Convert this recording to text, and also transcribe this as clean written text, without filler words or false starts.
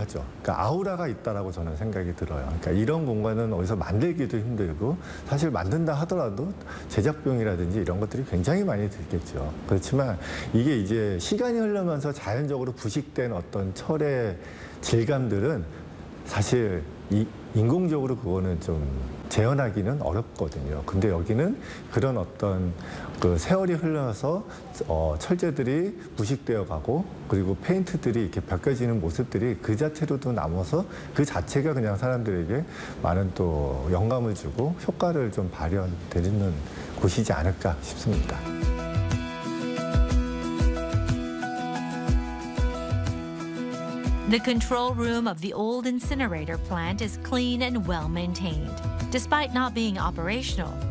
하죠. 그러니까 아우라가 있다라고 저는 생각이 들어요. 그러니까 이런 공간은 어디서 만들기도 힘들고 사실 만든다 하더라도 제작 비용이라든지 이런 것들이 굉장히 많이 들겠죠. 그렇지만 이게 이제 시간이 흐르면서 자연적으로 부식된 어떤 철의 질감들은 사실 인공적으로 그거는 좀 재현하기는 어렵거든요. 근데 여기는 그런 어떤 그 세월이 흘러서 철제들이 부식되어 가고 그리고 페인트들이 이렇게 벗겨지는 모습들이 그 자체로도 남아서 그 자체가 그냥 사람들에게 많은 또 영감을 주고 효과를 좀 발현되는 곳이지 않을까 싶습니다. The control room of the old incinerator plant is clean and well maintained. Despite not being operational,